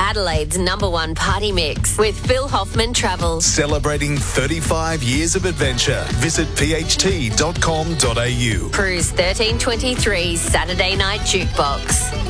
Adelaide's #1 party mix with Phil Hoffman Travels. Celebrating 35 years of adventure. Visit pht.com.au. Cruise 1323's Saturday Night Jukebox.